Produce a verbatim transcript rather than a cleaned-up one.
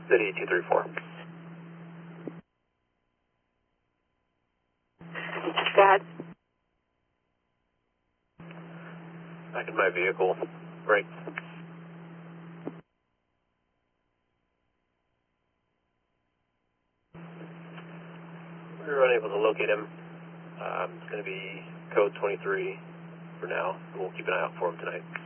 City two three four. Go ahead. Back in my vehicle. Break. We were unable to locate him. Um, it's going to be code twenty-three for now. We'll keep an eye out for him tonight.